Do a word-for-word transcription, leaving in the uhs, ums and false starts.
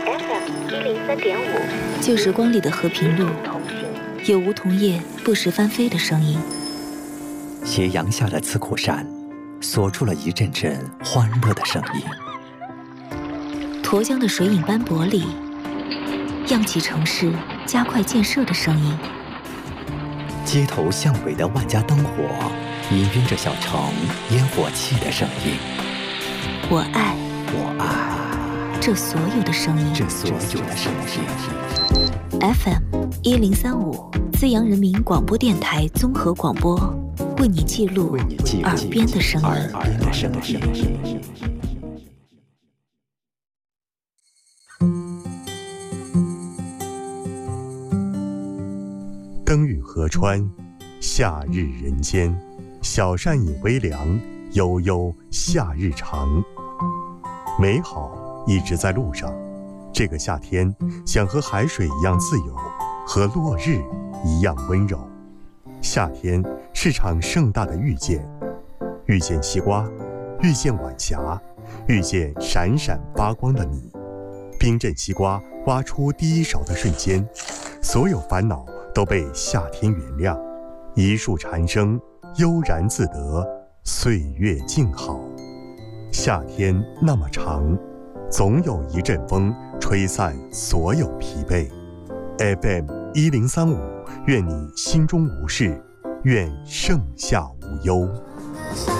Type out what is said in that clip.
F M 一零三点五， 旧时光里的和平路，有梧桐叶不时翻飞的声音。 斜阳下的刺口山，锁住了一阵阵欢乐的声音。 沱江的水影斑驳里，漾起城市加快建设的声音。 街头巷尾的万家灯火，氤氲着小城烟火气的声音。 我爱， 我爱这所有的声音， 这所有的声音。 F M 一零三五，资阳人民广播电台综合广播，为你记录耳边的声音。 耳边的声音。 灯雨河川，夏日人间，小扇饮微凉，悠悠夏日长。美好一直在路上，这个夏天想和海水一样自由，和落日一样温柔。夏天是场盛大的遇见，遇见西瓜，遇见晚霞，遇见闪闪发光的你。冰镇西瓜挖出第一勺的瞬间，所有烦恼都被夏天原谅，一树蝉声悠然自得，岁月静好。夏天那么长，总有一阵风吹散所有疲惫。F M 一零三五，愿你心中无事，愿盛夏无忧。